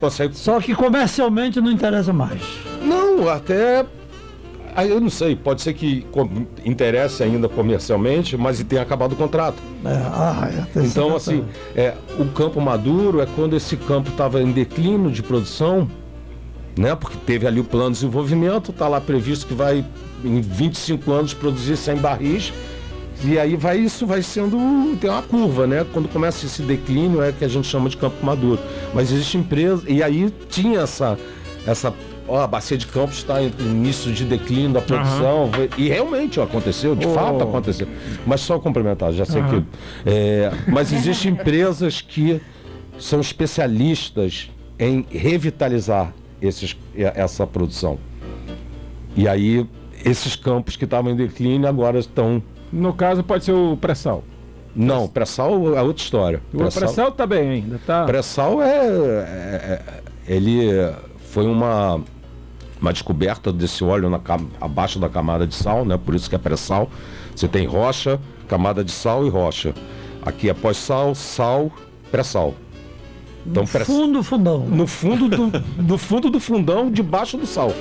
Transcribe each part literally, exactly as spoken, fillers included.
consegue... Só que comercialmente não interessa mais. Não, até... Eu não sei, pode ser que interesse ainda comercialmente, mas tenha acabado o contrato. É, ah, é, então, assim, é, o campo maduro é quando esse campo estava em declínio de produção, né? Porque teve ali o plano de desenvolvimento, está lá previsto que vai, em vinte e cinco anos, produzir cem barris. E aí vai, isso vai sendo, tem uma curva, né? Quando começa esse declínio é que a gente chama de campo maduro. Mas existe empresa, e aí tinha essa, essa ó, a bacia de Campos está em início de declínio da produção, uhum. E realmente ó, aconteceu, de oh. fato aconteceu. Mas só complementar, já sei uhum. que... É, mas existem empresas que são especialistas em revitalizar esses, essa produção. E aí, esses campos que estavam em declínio agora estão... No caso, pode ser o pré-sal. Não, pré-sal é outra história. O pré-sal está bem ainda, tá? Pré-sal é, é, é... Ele foi uma, uma descoberta desse óleo na, abaixo da camada de sal, né? Por isso que é pré-sal. Você tem rocha, camada de sal e rocha. Aqui é pós-sal, sal, pré-sal. Então, no pré... fundo do fundão. No fundo do, do fundo do fundão, debaixo do sal.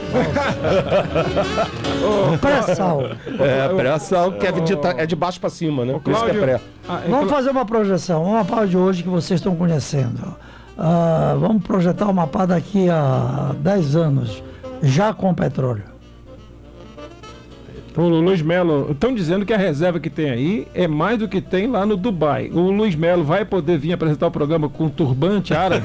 oh, pré-sal. É, pré-sal, que é de, é de baixo para cima, né? Ô, Por isso que é pré. Ah, vamos fazer uma projeção, um mapa de hoje que vocês estão conhecendo. Uh, vamos projetar o mapa daqui a dez anos, já com petróleo. O Luiz Melo, estão dizendo que a reserva que tem aí é mais do que tem lá no Dubai. O Luiz Melo vai poder vir apresentar o programa com turbante árabe?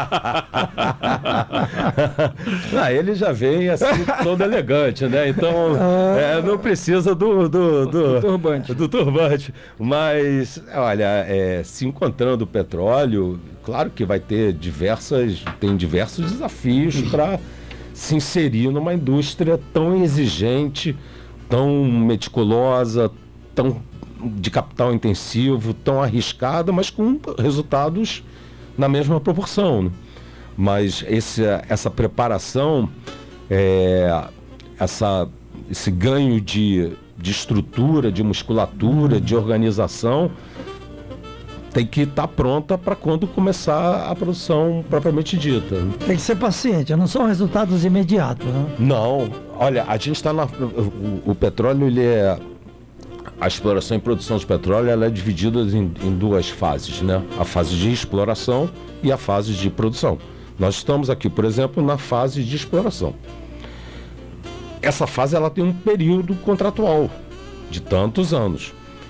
Ah, ele já vem assim, todo elegante, né? Então, é, não precisa do, do, do, do turbante. Do turbante. Mas, olha, é, se encontrando o petróleo, claro que vai ter diversas, tem diversos desafios para se inserir numa indústria tão exigente, tão meticulosa, tão de capital intensivo, tão arriscada, mas com resultados na mesma proporção, né? Mas esse, essa preparação, é, essa, esse ganho de, de estrutura, de musculatura, de organização, tem que estar pronta para quando começar a produção propriamente dita. Tem que ser paciente, não são resultados imediatos, né? Não, olha, a gente está na... O, o petróleo, ele é... A exploração e produção de petróleo, ela é dividida em, em duas fases, né? A fase de exploração e a fase de produção. Nós estamos aqui, por exemplo, na fase de exploração. Essa fase, ela tem um período contratual de tantos anos.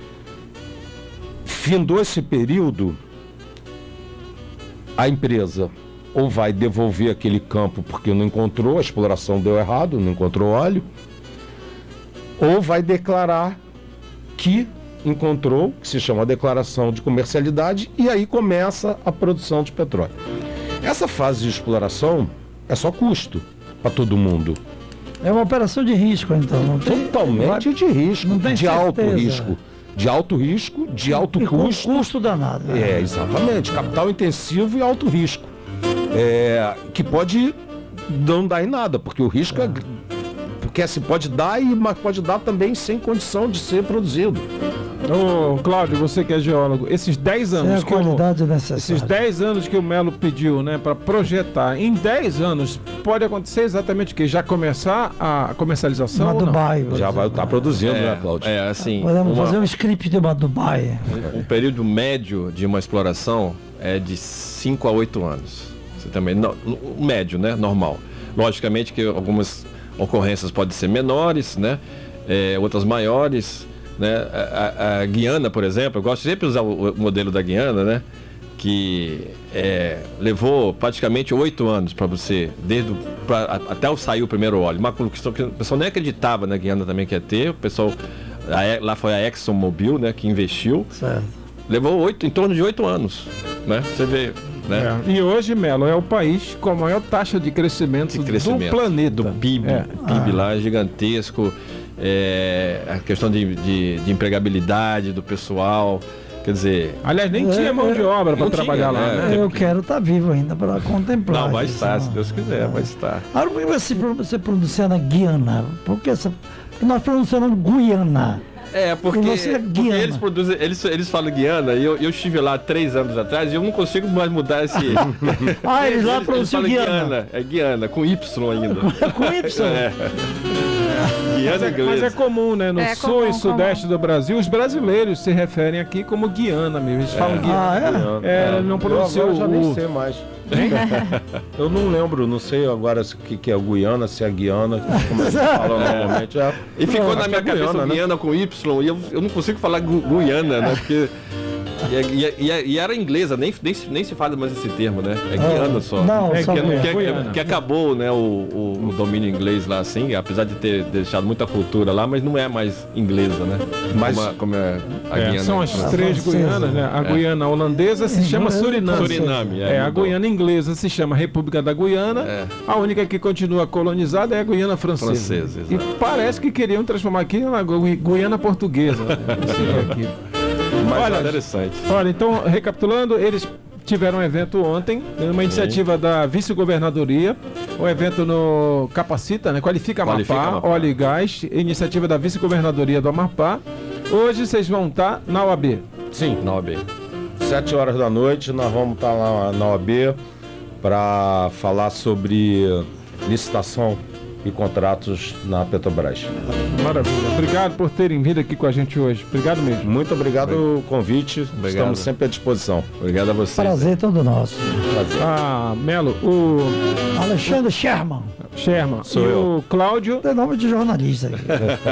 Findou esse período, a empresa ou vai devolver aquele campo porque não encontrou, a exploração deu errado, não encontrou óleo, ou vai declarar que encontrou, que se chama declaração de comercialidade, e aí começa a produção de petróleo. Essa fase de exploração é só custo para todo mundo. É uma operação de risco, então. Não tem... Totalmente de risco, não tem de alto certeza. risco. De alto risco, de alto e custo. Com custo danado. Né? É, exatamente. Capital intensivo e alto risco. É, que pode não dar em nada, porque o risco é. é porque assim, pode dar, mas pode dar também sem condição de ser produzido. Ô, Cláudio, você que é geólogo, esses dez anos que o, esses dez anos que o Melo pediu, né, para projetar, em dez anos pode acontecer exatamente o quê? Já começar a comercialização? Uma Dubai. Já vai estar tá produzindo, é, né, Cláudio? É, assim. Podemos uma, fazer um script de uma Dubai. Um, um período médio de uma exploração é de cinco a oito anos. Você também, no, o médio, né, normal. Logicamente que algumas ocorrências podem ser menores, né, é, outras maiores. Né? A, a, a Guiana, por exemplo, eu gosto sempre de usar o, o modelo da Guiana, né? Que é, levou praticamente oito anos para você, desde o, pra, a, até o sair o primeiro óleo. Uma questão que o pessoal nem acreditava na Guiana também que ia ter, o pessoal, a, lá foi a ExxonMobil, né, que investiu. Certo. Levou oito, em torno de oito anos, né? Você vê. Né? É. E hoje, Melo, é o país com a maior taxa de crescimento, de crescimento do planeta. Do P I B, é. P I B ah. lá é gigantesco. É, a questão de, de, de empregabilidade do pessoal, quer dizer... Aliás, nem é, tinha mão de obra para trabalhar tinha, lá, né? né? Eu quero estar tá vivo ainda para contemplar. Não, vai isso, estar, não. se Deus quiser, é. vai estar. Agora, por que você, você pronuncia na Guiana? Por que essa... nós pronunciamos Guiana? É, porque, porque eles produzem, eles, eles falam Guiana, e eu, eu estive lá três anos atrás e eu não consigo mais mudar esse. ah, eles, eles lá produzem Guiana. Guiana. É Guiana, com Y ainda. com Y? É. Mas é, mas é comum, né? No é, sul comum, e sudeste comum. do Brasil, os brasileiros se referem aqui como Guiana mesmo. Eles é. falam Guiana. Ah, é? É, não pronunciou o... já nem sei mais. Eu não lembro, não sei agora o que, que é Guiana, se é Guiana, como é que fala normalmente. É. E ficou não, na minha é cabeça Guiana, Guiana né? com Y, e eu, eu não consigo falar gu, Guiana, né? Porque... E, e, e era inglesa, nem, nem, nem se fala mais esse termo, né? É Guiana só. Não, é, só que, Guiana. Que, que, que acabou, né, o, o, o domínio inglês lá, assim, apesar de ter deixado muita cultura lá, mas não é mais inglesa, né? Mas, como, como é a é, Guiana. São as três Guianas, né? A é. Guiana holandesa se chama Suriname. Suriname, é. é a Guiana inglesa se chama República da Guiana. É. A única que continua colonizada é a Guiana francesa. francesa e parece que queriam transformar aqui na Guiana portuguesa. Né? aqui. Mas olha, é interessante. Olha, então, recapitulando, eles tiveram um evento ontem, uma iniciativa Sim. da vice-governadoria, um evento no Capacita, né? Qualifica Amapá, Qualifica Amapá. Óleo e Gás, iniciativa da vice-governadoria do Amapá. Hoje vocês vão estar na O A B. Sim, na O A B. Sete horas da noite, nós vamos estar lá na O A B para falar sobre licitação e contratos na Petrobras. Maravilha. Obrigado por terem vindo aqui com a gente hoje. Obrigado mesmo. Muito obrigado pelo convite. Obrigado. Estamos sempre à disposição. Obrigado a você. Prazer todo nosso. Prazer. Ah, Melo, o... Alexandre Sherman. Sherman. Sou e eu. o Cláudio... Tem nome de jornalista aqui.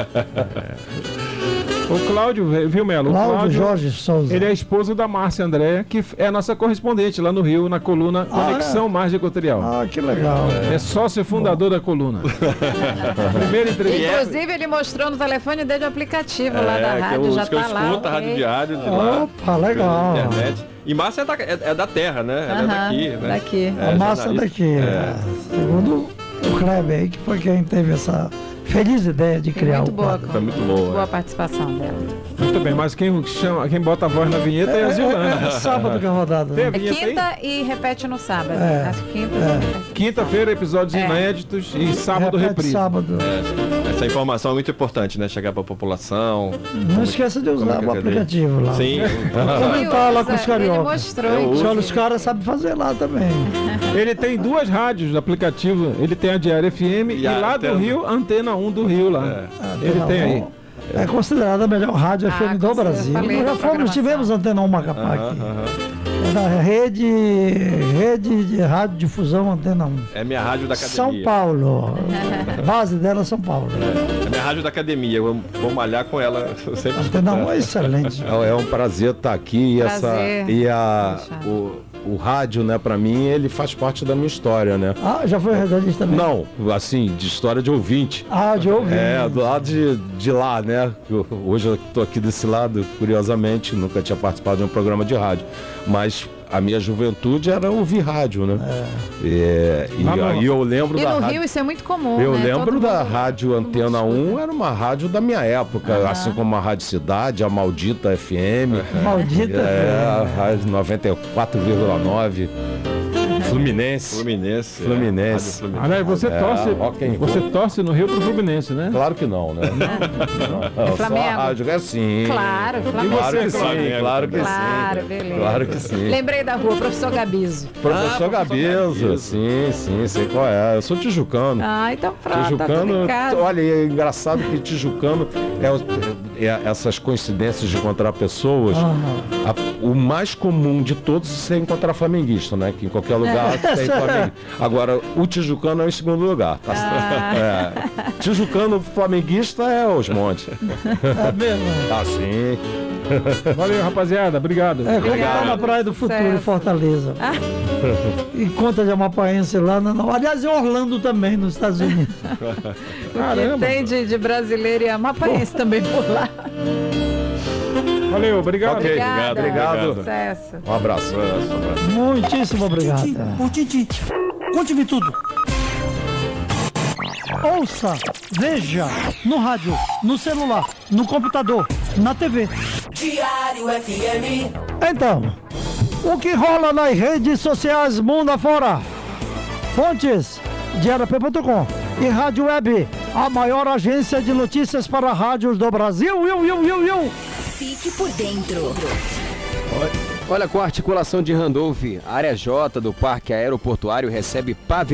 O Cláudio, viu, Melo? Cláudio, Cláudio Jorge Souza. Ele é esposo da Márcia Andréa, que é a nossa correspondente lá no Rio, na coluna ah, Conexão é? Margem Equatorial. Ah, que legal. É, é sócio fundador Bom. da coluna. Primeira entrevista. Inclusive, ele mostrou no telefone dele o aplicativo é, lá da rádio, já tá lá. Escuta, a rádio diário de lá. Opa, legal. Internet. E Márcia é da, é, é da terra, né? Ela uh-huh, é daqui, né? Daqui. É, a Márcia é daqui. É. Segundo o Kleber aí, que foi quem teve essa... feliz ideia de criar muito o boa, quadro. Foi muito boa. Boa participação dela. Muito bem, mas quem, chama, quem bota a voz na vinheta é, é a Zilana. É, é sábado que é rodada. Né? É quinta aí? E repete no sábado. É, Acho que quinta. É. Quinta-feira, episódios é. inéditos e sábado reprise. Sábado. É, essa informação é muito importante, né? Chegar para a população. Não esqueça de usar o aplicativo lá. Sim. Comentar lá com os cariocas. Ele mostrou. Só os caras sabem fazer lá também. Ele tem duas rádios no aplicativo. Ele tem a Diário F M e, e lá antena. do Rio, Antena um do Rio lá. É. Ele tem aí. É considerada a melhor rádio ah, F M do Brasil. Nós já fomos, tivemos Antena um Macapá aqui. Uh-huh, uh-huh. É da rede, rede de rádio difusão Antena um. É minha rádio da academia. São Paulo. Base dela é São Paulo. É, é minha rádio da academia. Eu vou malhar com ela. Sempre Antena um é excelente. É, é um prazer estar aqui. E, essa, e a, o, o rádio, né, pra mim, ele faz parte da minha história, né? Ah, já foi radialista também? Não, assim, de história de ouvinte. Ah, de ouvinte. É, do lado de, de lá, né? Eu, hoje eu tô aqui desse lado, curiosamente, nunca tinha participado de um programa de rádio. Mas a minha juventude era ouvir rádio, né? É. É, e aí eu lembro e da no rádio... Rio isso é muito comum, Eu né? lembro Todo da mundo, rádio Antena um, era uma rádio da minha época, uhum. assim como a Rádio Cidade, a Maldita F M. Maldita é, F M. A Rádio noventa e quatro vírgula nove. Fluminense. Fluminense. Fluminense. É. Aliás, você é, torce, você torce no Rio pro Fluminense, né? Claro que não, né? não. É Flamengo. Só a rádio é sim. Claro, Flamengo. Claro que sim, claro que claro, sim. Beleza. Claro que sim. Lembrei da rua, professor Gabizo. Professor ah, Gabizo, sim, sim, sei qual é. Eu sou tijucano. Ah, então pronto. Tijucano, tá olha, é engraçado que tijucano é, é essas coincidências de encontrar pessoas. Ah. A, o mais comum de todos é encontrar flamenguista, né? Que em qualquer lugar é. tem flamenguista. Agora, o tijucano é em segundo lugar. Tá? Ah. É. Tijucano flamenguista é os montes. É mesmo? Ah, sim. Valeu, rapaziada. Obrigado. É, obrigado. Na Praia do Futuro, em Fortaleza. Ah. E conta de Amapaense lá. Não. Aliás, em Orlando também, nos Estados Unidos. Caramba. Tem de, de brasileiro e amapaense também por lá. Valeu, obrigado. Okay, obrigado, obrigado. Sucesso. Um abraço. Um abraço. Muitíssimo obrigado. Ô, Titi, conte-me tudo. Ouça, veja, no rádio, no celular, no computador, na T V. Diário F M. Então, o que rola nas redes sociais mundo afora? Fontes, diário p ponto com e rádio web a maior agência de notícias para rádios do Brasil. Eu, eu, eu, eu. Fique por dentro. Olha, com a articulação de Randolph, a área J do Parque Aeroportuário recebe pavilhão